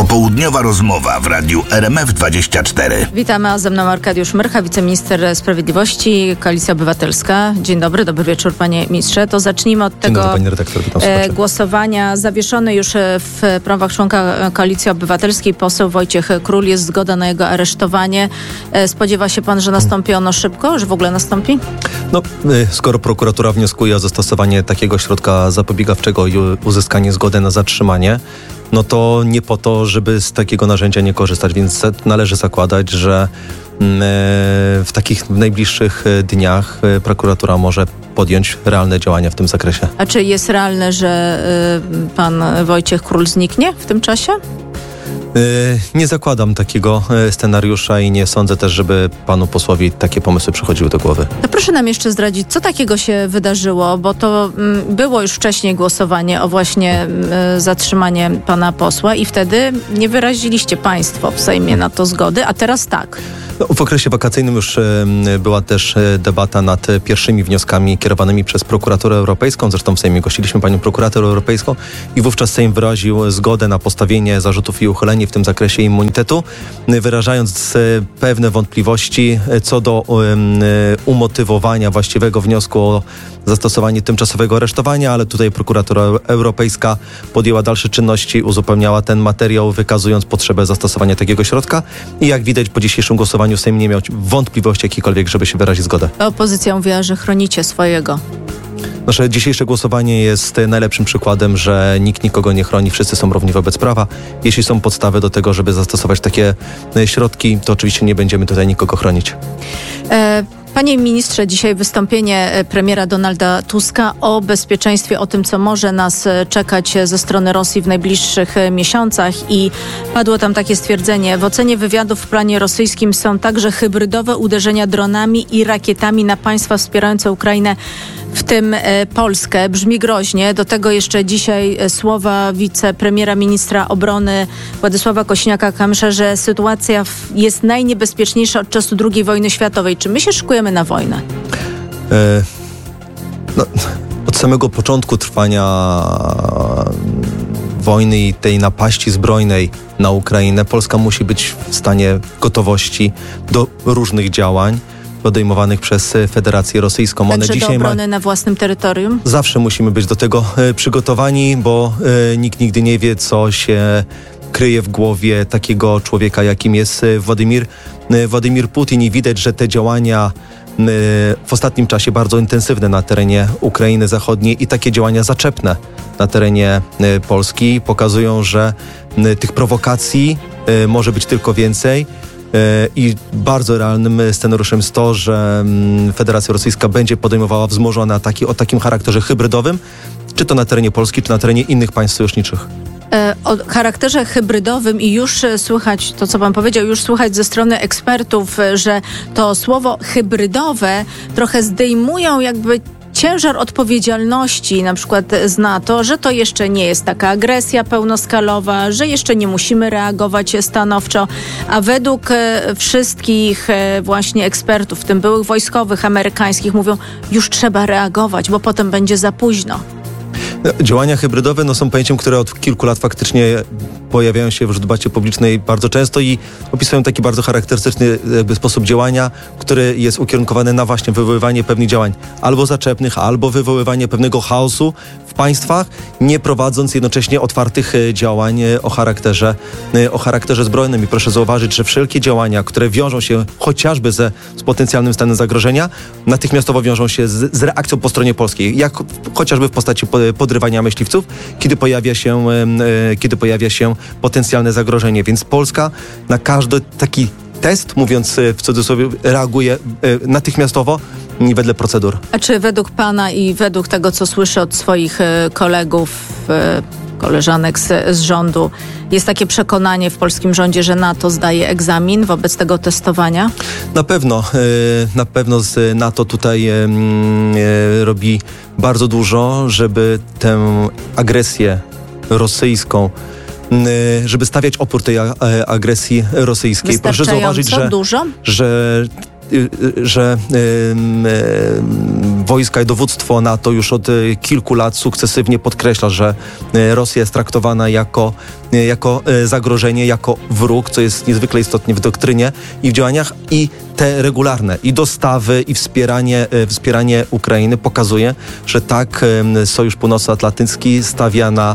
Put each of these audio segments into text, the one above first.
Popołudniowa rozmowa w radiu RMF24. Witamy, a ze mną Arkadiusz Myrcha, wiceminister sprawiedliwości, Koalicja Obywatelska. Dzień dobry, dobry wieczór, panie ministrze. To zacznijmy od tego dobry, pani redaktor, głosowania. Zawieszony już w prawach członka Koalicji Obywatelskiej poseł Wojciech Król. Jest zgoda na jego aresztowanie. Spodziewa się pan, że nastąpi ono szybko? Że w ogóle nastąpi? Skoro prokuratura wnioskuje o zastosowanie takiego środka zapobiegawczego i uzyskanie zgody na zatrzymanie, no to nie po to, żeby z takiego narzędzia nie korzystać, więc należy zakładać, że w takich najbliższych dniach prokuratura może podjąć realne działania w tym zakresie. A czy jest realne, że pan Wojciech Król zniknie w tym czasie? Nie zakładam takiego scenariusza i nie sądzę też, żeby panu posłowi takie pomysły przychodziły do głowy. To proszę nam jeszcze zdradzić, co takiego się wydarzyło, bo to było już wcześniej głosowanie o właśnie zatrzymanie pana posła i wtedy nie wyraziliście państwo w Sejmie na to zgody, a teraz tak. W okresie wakacyjnym już była też debata nad pierwszymi wnioskami kierowanymi przez prokuraturę europejską. Zresztą w Sejmie gościliśmy panią prokurator europejską i wówczas Sejm wyraził zgodę na postawienie zarzutów i uchylenie w tym zakresie immunitetu, wyrażając pewne wątpliwości co do umotywowania właściwego wniosku o zastosowanie tymczasowego aresztowania, ale tutaj prokuratura europejska podjęła dalsze czynności, uzupełniała ten materiał, wykazując potrzebę zastosowania takiego środka i jak widać po dzisiejszym głosowaniu Sejm nie miał wątpliwości jakiejkolwiek, żeby się wyrazić zgodę. Opozycja mówiła, że chronicie swojego. Nasze dzisiejsze głosowanie jest najlepszym przykładem, że nikt nikogo nie chroni, wszyscy są równi wobec prawa. Jeśli są podstawy do tego, żeby zastosować takie środki, to oczywiście nie będziemy tutaj nikogo chronić. Panie ministrze, dzisiaj wystąpienie premiera Donalda Tuska o bezpieczeństwie, o tym, co może nas czekać ze strony Rosji w najbliższych miesiącach i padło tam takie stwierdzenie: w ocenie wywiadów w planie rosyjskim są także hybrydowe uderzenia dronami i rakietami na państwa wspierające Ukrainę, w tym Polskę. Brzmi groźnie. Do tego jeszcze dzisiaj słowa wicepremiera ministra obrony Władysława Kosiniaka-Kamysza, że sytuacja jest najniebezpieczniejsza od czasu II wojny światowej. Czy my się szykujemy na wojnę? Od samego początku trwania wojny i tej napaści zbrojnej na Ukrainę Polska musi być w stanie gotowości do różnych działań podejmowanych przez Federację Rosyjską. Także do obrony na własnym terytorium? Zawsze musimy być do tego przygotowani, bo nikt nigdy nie wie, co się kryje w głowie takiego człowieka, jakim jest Władimir Putin, i widać, że te działania w ostatnim czasie bardzo intensywne na terenie Ukrainy Zachodniej i takie działania zaczepne na terenie Polski pokazują, że tych prowokacji może być tylko więcej. I bardzo realnym scenariuszem jest to, że Federacja Rosyjska będzie podejmowała wzmożone ataki o takim charakterze hybrydowym, czy to na terenie Polski, czy na terenie innych państw sojuszniczych. O charakterze hybrydowym i już słychać to, co pan powiedział, już słychać ze strony ekspertów, że to słowo hybrydowe trochę zdejmują jakby ciężar odpowiedzialności na przykład z NATO, że to jeszcze nie jest taka agresja pełnoskalowa, że jeszcze nie musimy reagować stanowczo, a według wszystkich właśnie ekspertów, w tym byłych wojskowych amerykańskich, mówią, już trzeba reagować, bo potem będzie za późno. Działania hybrydowe są pojęciem, które od kilku lat faktycznie pojawiają się w debacie publicznej bardzo często i opisują taki bardzo charakterystyczny sposób działania, który jest ukierunkowany na właśnie wywoływanie pewnych działań albo zaczepnych, albo wywoływanie pewnego chaosu w państwach, nie prowadząc jednocześnie otwartych działań o charakterze zbrojnym. I proszę zauważyć, że wszelkie działania, które wiążą się chociażby z potencjalnym stanem zagrożenia, natychmiastowo wiążą się z reakcją po stronie polskiej, jak chociażby w postaci podrywania myśliwców, kiedy pojawia się potencjalne zagrożenie. Więc Polska na każdy taki test, mówiąc w cudzysłowie, reaguje natychmiastowo i wedle procedur. A czy według pana i według tego, co słyszę od swoich kolegów, koleżanek z rządu, jest takie przekonanie w polskim rządzie, że NATO zdaje egzamin wobec tego testowania? Na pewno z NATO tutaj robi bardzo dużo, żeby tę agresję rosyjską, żeby stawiać opór tej agresji rosyjskiej. Proszę zauważyć, że że wojska i dowództwo NATO już od kilku lat sukcesywnie podkreśla, że Rosja jest traktowana jako zagrożenie, jako wróg, co jest niezwykle istotne w doktrynie i w działaniach, i te regularne i dostawy, i wspieranie Ukrainy pokazuje, że tak Sojusz Północnoatlantycki stawia na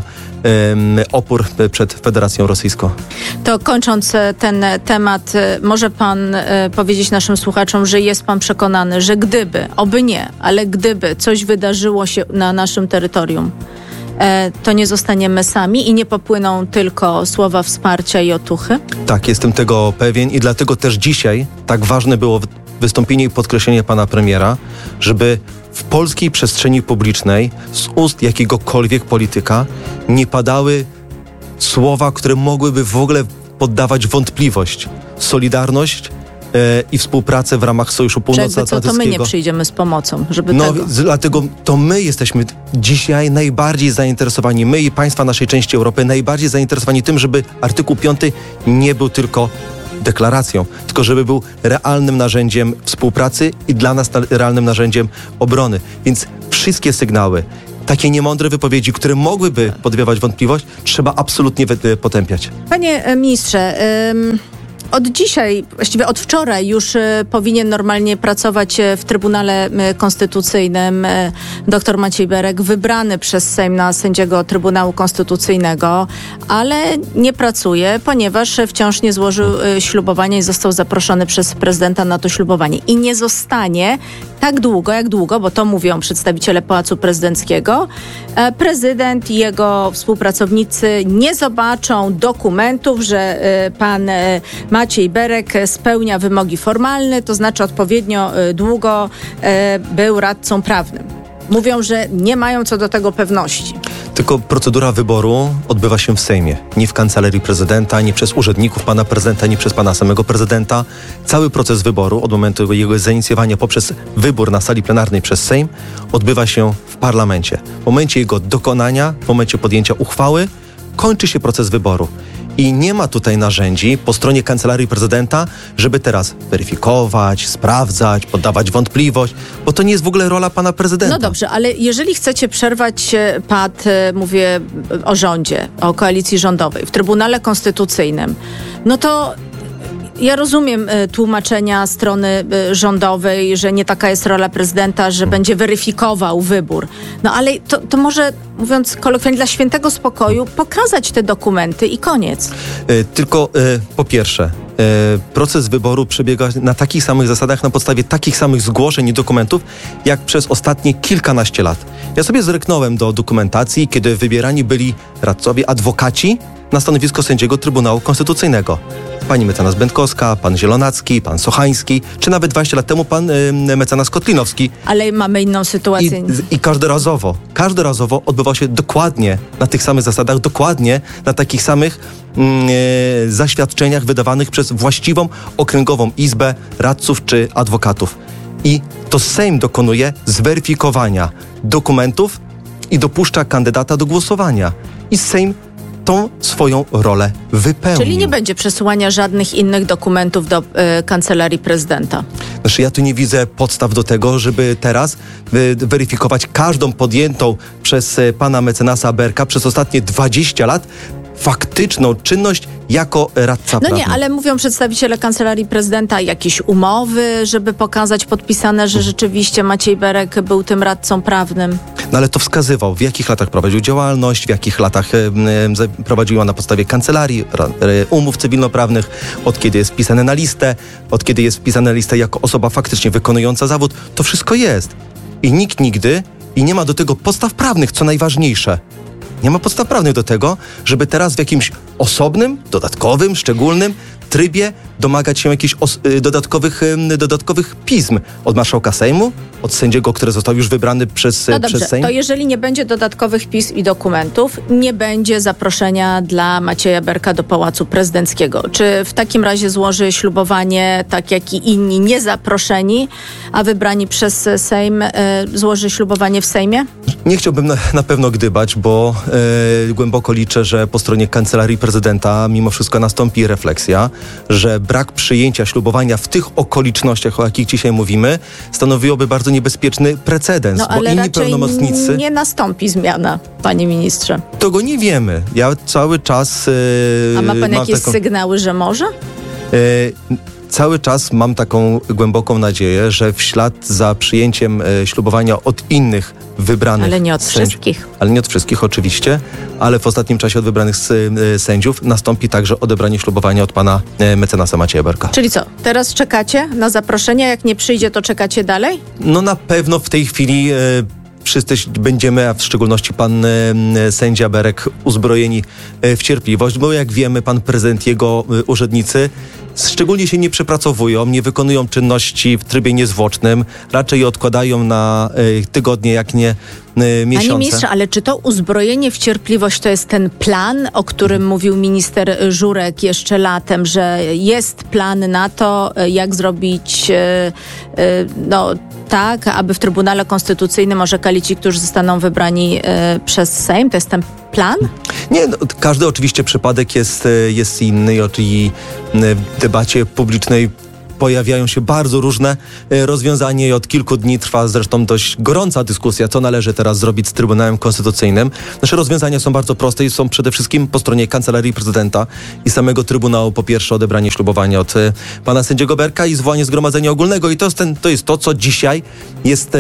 opór przed Federacją Rosyjską. To kończąc ten temat, może pan powiedzieć naszym słuchaczom, że jest pan przekonany, że gdyby, oby nie, ale gdyby coś wydarzyło się na naszym terytorium, to nie zostaniemy sami i nie popłyną tylko słowa wsparcia i otuchy? Tak, jestem tego pewien i dlatego też dzisiaj tak ważne było wystąpienie i podkreślenie pana premiera, żeby w polskiej przestrzeni publicznej z ust jakiegokolwiek polityka nie padały słowa, które mogłyby w ogóle poddawać wątpliwość solidarność i współpracę w ramach Sojuszu Północnoatlantyckiego. To my nie przyjdziemy z pomocą, żeby dlatego to my jesteśmy dzisiaj najbardziej zainteresowani, my i państwa naszej części Europy, najbardziej zainteresowani tym, żeby artykuł 5 nie był tylko deklaracją, tylko żeby był realnym narzędziem współpracy i dla nas realnym narzędziem obrony. Więc wszystkie sygnały, takie niemądre wypowiedzi, które mogłyby podwiewać wątpliwość, trzeba absolutnie potępiać. Panie ministrze, od dzisiaj, właściwie od wczoraj już powinien normalnie pracować w Trybunale Konstytucyjnym dr Maciej Berek, wybrany przez Sejm na sędziego Trybunału Konstytucyjnego, ale nie pracuje, ponieważ wciąż nie złożył ślubowania i został zaproszony przez prezydenta na to ślubowanie. I nie zostanie tak długo, jak długo, bo to mówią przedstawiciele Pałacu Prezydenckiego, prezydent i jego współpracownicy nie zobaczą dokumentów, że pan Maciej Berek spełnia wymogi formalne, to znaczy odpowiednio długo był radcą prawnym. Mówią, że nie mają co do tego pewności. Tylko procedura wyboru odbywa się w Sejmie. Nie w kancelarii prezydenta, nie przez urzędników pana prezydenta, nie przez pana samego prezydenta. Cały proces wyboru od momentu jego zainicjowania poprzez wybór na sali plenarnej przez Sejm odbywa się w parlamencie. W momencie jego dokonania, w momencie podjęcia uchwały kończy się proces wyboru. I nie ma tutaj narzędzi po stronie kancelarii prezydenta, żeby teraz weryfikować, sprawdzać, poddawać wątpliwość, bo to nie jest w ogóle rola pana prezydenta. No dobrze, ale jeżeli chcecie przerwać pad, mówię o rządzie, o koalicji rządowej w Trybunale Konstytucyjnym, no to ja rozumiem tłumaczenia strony rządowej, że nie taka jest rola prezydenta, że będzie weryfikował wybór. No ale to może, mówiąc kolokwialnie, dla świętego spokoju pokazać te dokumenty i koniec. Tylko po pierwsze, proces wyboru przebiega na takich samych zasadach, na podstawie takich samych zgłoszeń i dokumentów, jak przez ostatnie kilkanaście lat. Ja sobie zerknąłem do dokumentacji, kiedy wybierani byli radcowie, adwokaci na stanowisko sędziego Trybunału Konstytucyjnego. Pani mecenas Będkowska, pan Zielonacki, pan Sochański, czy nawet 20 lat temu pan mecenas Kotlinowski. Ale mamy inną sytuację. I każdorazowo odbywał się dokładnie na tych samych zasadach, dokładnie na takich samych zaświadczeniach wydawanych przez właściwą okręgową izbę radców czy adwokatów. I to Sejm dokonuje zweryfikowania dokumentów i dopuszcza kandydata do głosowania. I Sejm tą swoją rolę wypełnił. Czyli nie będzie przesyłania żadnych innych dokumentów do kancelarii prezydenta? Znaczy ja tu nie widzę podstaw do tego, żeby teraz weryfikować każdą podjętą przez pana mecenasa Berka przez ostatnie 20 lat faktyczną czynność jako radca prawny. No nie, ale mówią przedstawiciele kancelarii prezydenta jakieś umowy, żeby pokazać podpisane, że rzeczywiście Maciej Berek był tym radcą prawnym. No ale to wskazywał, w jakich latach prowadził działalność, w jakich latach prowadziła na podstawie kancelarii, umów cywilnoprawnych, od kiedy jest wpisany na listę, od kiedy jest wpisany na listę jako osoba faktycznie wykonująca zawód. To wszystko jest. I nikt nigdy i nie ma do tego podstaw prawnych, co najważniejsze. Nie ma podstaw prawnych do tego, żeby teraz w jakimś osobnym, dodatkowym, szczególnym trybie domagać się jakichś dodatkowych pism od marszałka Sejmu, od sędziego, który został już wybrany przez Sejm. To jeżeli nie będzie dodatkowych pism i dokumentów, nie będzie zaproszenia dla Macieja Berka do Pałacu Prezydenckiego. Czy w takim razie złoży ślubowanie, tak jak i inni niezaproszeni, a wybrani przez Sejm, złoży ślubowanie w Sejmie? Nie chciałbym na pewno gdybać, bo głęboko liczę, że po stronie kancelarii prezydenta mimo wszystko nastąpi refleksja, że brak przyjęcia ślubowania w tych okolicznościach, o jakich dzisiaj mówimy, stanowiłoby bardzo niebezpieczny precedens, No bo ale inni raczej pełnomocnicy... nie nastąpi zmiana, panie ministrze. Tego nie wiemy. Ja cały czas... A ma pan mam jakieś taką... sygnały, że może? Cały czas mam taką głęboką nadzieję, że w ślad za przyjęciem ślubowania od innych wybranych Ale nie od sędziów, wszystkich. ale nie od wszystkich oczywiście, ale w ostatnim czasie od wybranych sędziów nastąpi także odebranie ślubowania od pana mecenasa Macieja Berka. Czyli co, teraz czekacie na zaproszenie? Jak nie przyjdzie, to czekacie dalej? No na pewno w tej chwili wszyscy będziemy, a w szczególności pan sędzia Berek, uzbrojeni w cierpliwość, bo jak wiemy, pan prezydent, jego urzędnicy szczególnie się nie przepracowują, nie wykonują czynności w trybie niezwłocznym, raczej odkładają na tygodnie, jak nie miesiące. Panie ministrze, ale czy to uzbrojenie w cierpliwość to jest ten plan, o którym mówił minister Żurek jeszcze latem, że jest plan na to, jak zrobić tak, aby w Trybunale Konstytucyjnym orzekali ci, którzy zostaną wybrani przez Sejm? To jest ten plan? Nie, no, każdy oczywiście przypadek jest inny i w debacie publicznej pojawiają się bardzo różne rozwiązania i od kilku dni trwa zresztą dość gorąca dyskusja, co należy teraz zrobić z Trybunałem Konstytucyjnym. Nasze rozwiązania są bardzo proste i są przede wszystkim po stronie Kancelarii Prezydenta i samego Trybunału. Po pierwsze odebranie ślubowania od pana sędziego Berka i zwołanie zgromadzenia ogólnego i to jest to, co dzisiaj jest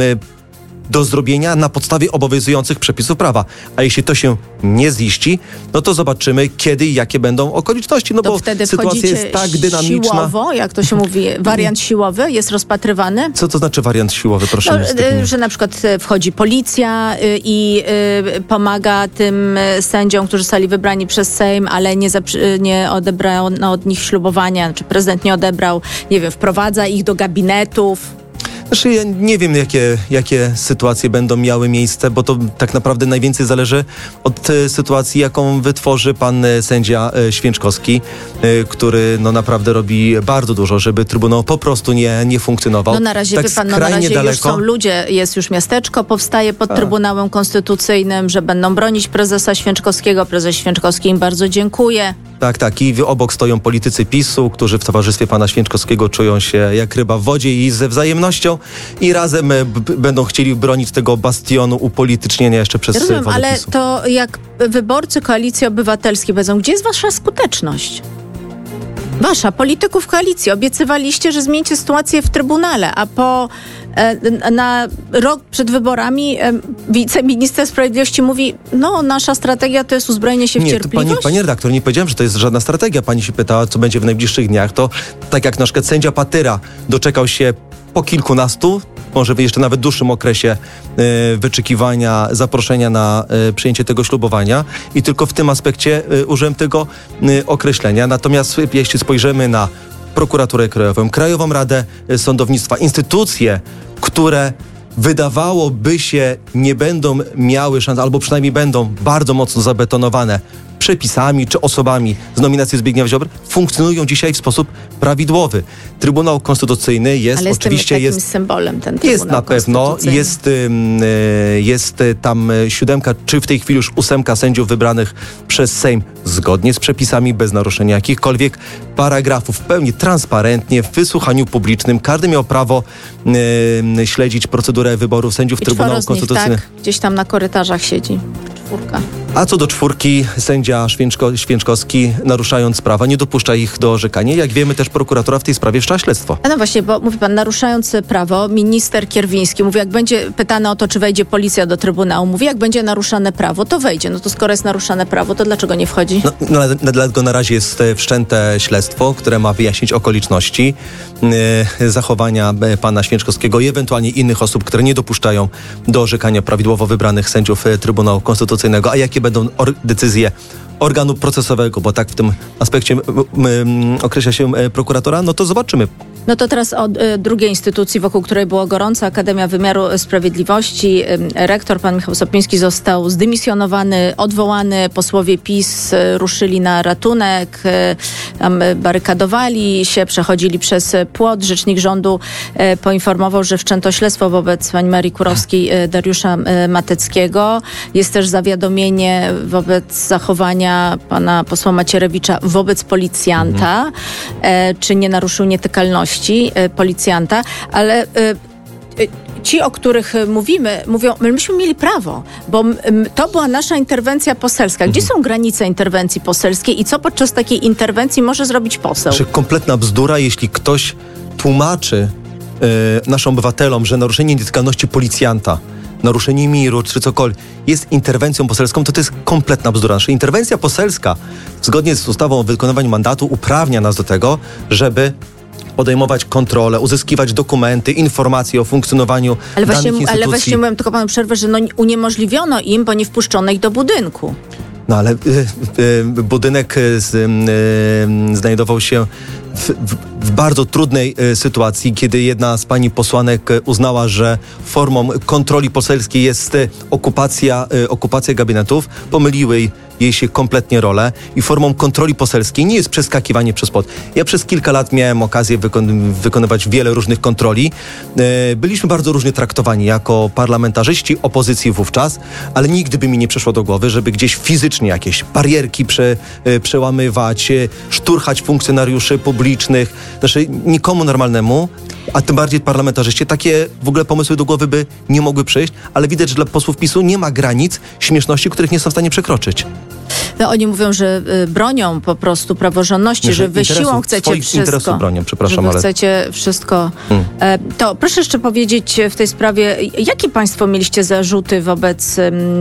do zrobienia na podstawie obowiązujących przepisów prawa. A jeśli to się nie ziści, no to zobaczymy, kiedy i jakie będą okoliczności, no to bo wtedy sytuacja jest tak dynamiczna. Siłowo, jak to się mówi, wariant siłowy jest rozpatrywany? Co to znaczy wariant siłowy, proszę? Że na przykład wchodzi policja i pomaga tym sędziom, którzy zostali wybrani przez Sejm, ale nie odebrano od nich ślubowania, czy prezydent nie odebrał, nie wiem, wprowadza ich do gabinetów. Znaczy, ja nie wiem, jakie sytuacje będą miały miejsce, bo to tak naprawdę najwięcej zależy od sytuacji, jaką wytworzy pan sędzia Święczkowski, który no naprawdę robi bardzo dużo, żeby Trybunał po prostu nie funkcjonował. No na razie, tak wie pan, na razie już są ludzie, jest już miasteczko, powstaje pod Trybunałem Konstytucyjnym, że będą bronić prezesa Święczkowskiego. Prezes Święczkowski im bardzo dziękuję. Tak. I obok stoją politycy PiS-u, którzy w towarzystwie pana Święczkowskiego czują się jak ryba w wodzie i ze wzajemnością i razem będą chcieli bronić tego bastionu upolitycznienia jeszcze przez Rozumiem, władze ale PiS-u. to jak wyborcy Koalicji Obywatelskiej powiedzą, gdzie jest wasza skuteczność? Wasza, polityków koalicji. Obiecywaliście, że zmienicie sytuację w Trybunale, a na rok przed wyborami wiceminister sprawiedliwości mówi, no nasza strategia to jest uzbrojenie się w cierpliwość. Pani redaktor, nie powiedziałem, że to jest żadna strategia. Pani się pytała, co będzie w najbliższych dniach. To tak jak na przykład sędzia Patyra doczekał się po kilkunastu, może jeszcze nawet dłuższym okresie wyczekiwania, zaproszenia na przyjęcie tego ślubowania i tylko w tym aspekcie użyłem tego określenia. Natomiast jeśli spojrzymy na Prokuraturę Krajową, Krajową Radę Sądownictwa, instytucje, które wydawałoby się nie będą miały szans, albo przynajmniej będą bardzo mocno zabetonowane przepisami czy osobami z nominacji Zbigniewa Ziobry, funkcjonują dzisiaj w sposób prawidłowy. Trybunał Konstytucyjny jest ale oczywiście takim symbolem ten Trybunał jest na pewno, jest tam 7, czy w tej chwili już 8 sędziów wybranych przez Sejm zgodnie z przepisami, bez naruszenia jakichkolwiek paragrafów, w pełni transparentnie, w wysłuchaniu publicznym. Każdy miał prawo śledzić procedurę wyboru sędziów Trybunału Konstytucyjnego. Tak, gdzieś tam na korytarzach siedzi 4. A co do 4, sędzia Święczkowski, naruszając prawa, nie dopuszcza ich do orzekania. Jak wiemy, też prokuratura w tej sprawie wszczęła śledztwo. A no właśnie, bo mówi pan, naruszając prawo, minister Kierwiński mówi, jak będzie pytane o to, czy wejdzie policja do Trybunału, mówi, jak będzie naruszane prawo, to wejdzie. No to skoro jest naruszane prawo, to dlaczego nie wchodzi? Dlatego na razie jest wszczęte śledztwo, które ma wyjaśnić okoliczności zachowania pana Święczkowskiego i ewentualnie innych osób, które nie dopuszczają do orzekania prawidłowo wybranych sędziów Trybunału Konstytucyjnego. A jakie będą decyzje organu procesowego, bo tak w tym aspekcie określa się prokuratora, no to zobaczymy. No to teraz o drugiej instytucji, wokół której było gorąco, Akademia Wymiaru Sprawiedliwości. Rektor, pan Michał Sopiński, został zdymisjonowany, odwołany. Posłowie PiS ruszyli na ratunek, tam barykadowali się, przechodzili przez płot. Rzecznik rządu poinformował, że wszczęto śledztwo wobec pani Marii Kurowskiej, Dariusza Mateckiego. Jest też zawiadomienie wobec zachowania pana posła Macierewicza wobec policjanta, czy nie naruszył nietykalności policjanta, ale ci, o których mówimy, mówią, myśmy mieli prawo, bo to była nasza interwencja poselska. Gdzie są granice interwencji poselskiej i co podczas takiej interwencji może zrobić poseł? Kompletna bzdura, jeśli ktoś tłumaczy naszym obywatelom, że naruszenie nietykalności policjanta, naruszenie miru czy cokolwiek jest interwencją poselską, to jest kompletna bzdura. Nasza interwencja poselska, zgodnie z ustawą o wykonywaniu mandatu, uprawnia nas do tego, żeby podejmować kontrolę, uzyskiwać dokumenty, informacje o funkcjonowaniu danych instytucji. Ale właśnie mówiłem, tylko panu przerwę, że uniemożliwiono im, bo nie wpuszczono ich do budynku. No ale budynek znajdował się w bardzo trudnej sytuacji, kiedy jedna z pani posłanek uznała, że formą kontroli poselskiej jest okupacja gabinetów. Pomyliły jej się kompletnie role i formą kontroli poselskiej nie jest przeskakiwanie przez płot. Ja przez kilka lat miałem okazję wykonywać wiele różnych kontroli. Byliśmy bardzo różnie traktowani jako parlamentarzyści opozycji wówczas, ale nigdy by mi nie przeszło do głowy, żeby gdzieś fizycznie jakieś barierki przełamywać, szturchać funkcjonariuszy publicznych. Znaczy nikomu normalnemu, a tym bardziej parlamentarzyście, takie w ogóle pomysły do głowy by nie mogły przyjść, ale widać, że dla posłów PiS-u nie ma granic śmieszności, których nie są w stanie przekroczyć. No, oni mówią, że bronią po prostu praworządności, że wy siłą chcecie wszystko. Interesów bronią, przepraszam, ale chcecie wszystko. To proszę jeszcze powiedzieć w tej sprawie, jakie państwo mieliście zarzuty wobec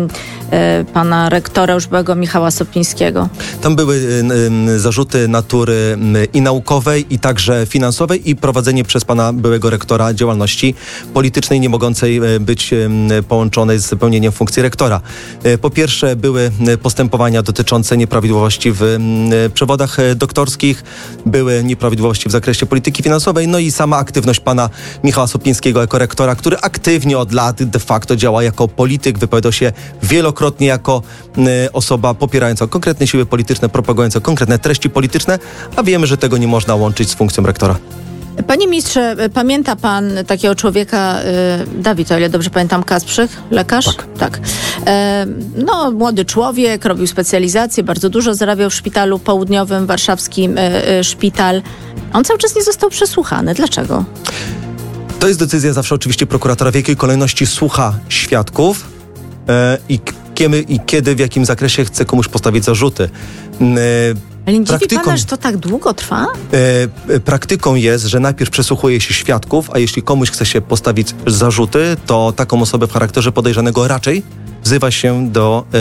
pana rektora już byłego Michała Sopińskiego? Tam były zarzuty natury i naukowej, i także finansowej, i prowadzenie przez pana byłego rektora działalności politycznej, nie mogącej być połączonej z pełnieniem funkcji rektora. Po pierwsze, były postępowania dotyczące nieprawidłowości w przewodach doktorskich, były nieprawidłowości w zakresie polityki finansowej, no i sama aktywność pana Michała Sopińskiego jako rektora, który aktywnie od lat de facto działa jako polityk, wypowiadał się wielokrotnie jako osoba popierająca konkretne siły polityczne, propagująca konkretne treści polityczne, a wiemy, że tego nie można łączyć z funkcją rektora. Panie ministrze, pamięta pan takiego człowieka, Dawid, o ile dobrze pamiętam, Kasprzyk, lekarz? Tak. No, młody człowiek, robił specjalizację, bardzo dużo zarabiał w szpitalu południowym, warszawskim szpital. On cały czas nie został przesłuchany. Dlaczego? To jest decyzja zawsze oczywiście prokuratora, w jakiej kolejności słucha świadków i kiedy, w jakim zakresie chce komuś postawić zarzuty. Ale nie dziwi pana, że to tak długo trwa? Praktyką jest, że najpierw przesłuchuje się świadków, a jeśli komuś chce się postawić zarzuty, to taką osobę w charakterze podejrzanego raczej wzywa się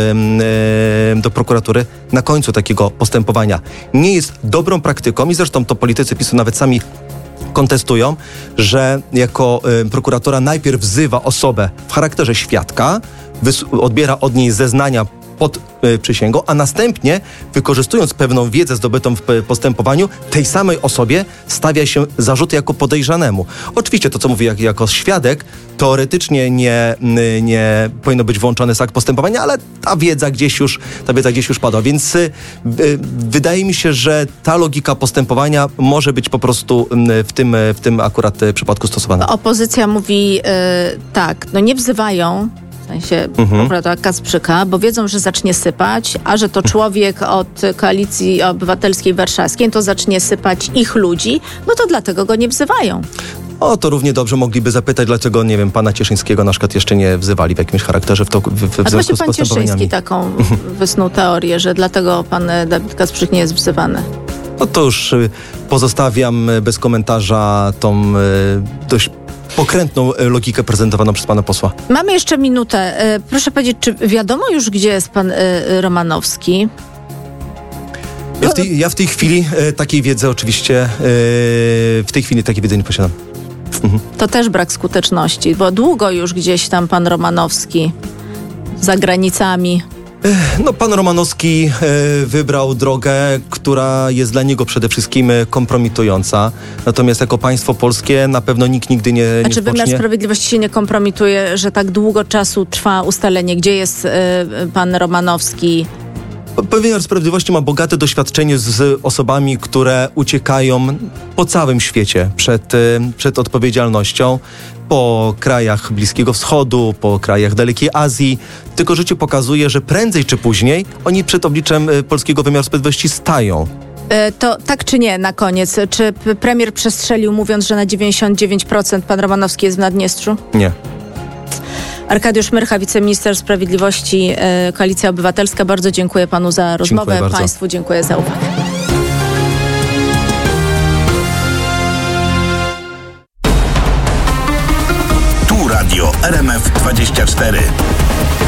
do prokuratury na końcu takiego postępowania. Nie jest dobrą praktyką i zresztą to politycy PiS-u nawet sami kontestują, że jako prokuratura najpierw wzywa osobę w charakterze świadka, odbiera od niej zeznania pod przysięgą, a następnie, wykorzystując pewną wiedzę zdobytą w postępowaniu, tej samej osobie stawia się zarzuty jako podejrzanemu. Oczywiście to, co mówię jako świadek, teoretycznie nie powinno być włączone z akt postępowania, ale ta wiedza gdzieś już padła. Więc wydaje mi się, że ta logika postępowania może być po prostu w tym akurat przypadku stosowana. Opozycja mówi tak, no nie wzywają w sensie prokuratora Kasprzyka, bo wiedzą, że zacznie sypać, a że to człowiek od Koalicji Obywatelskiej Warszawskiej, to zacznie sypać ich ludzi, no to dlatego go nie wzywają. O, to równie dobrze mogliby zapytać, dlaczego, nie wiem, pana Cieszyńskiego na przykład jeszcze nie wzywali w jakimś charakterze w związku z pan Cieszyński taką wysnuł teorię, że dlatego pan Dawid Kasprzyk nie jest wzywany. No to już pozostawiam bez komentarza tą dość pokrętną logikę prezentowaną przez pana posła. Mamy jeszcze minutę. Proszę powiedzieć, czy wiadomo już, gdzie jest pan Romanowski? Ja w tej chwili takiej wiedzy oczywiście, takiej wiedzy nie posiadam. To też brak skuteczności, bo długo już gdzieś tam pan Romanowski za granicami No, pan Romanowski wybrał drogę, która jest dla niego przede wszystkim kompromitująca. Natomiast jako państwo polskie na pewno nikt nigdy nie A czy wymiar sprawiedliwości się nie kompromituje, że tak długo czasu trwa ustalenie, gdzie jest pan Romanowski? Wymiar sprawiedliwości ma bogate doświadczenie z osobami, które uciekają po całym świecie przed odpowiedzialnością. Po krajach Bliskiego Wschodu, po krajach Dalekiej Azji. Tylko życie pokazuje, że prędzej czy później oni przed obliczem polskiego wymiaru sprawiedliwości stają. To tak czy nie na koniec? Czy premier przestrzelił, mówiąc, że na 99% pan Romanowski jest w Naddniestrzu? Nie. Arkadiusz Myrcha, wiceminister sprawiedliwości, Koalicja Obywatelska. Bardzo dziękuję panu za rozmowę. Dziękuję bardzo. Państwu dziękuję za uwagę. Tu Radio RMF 24.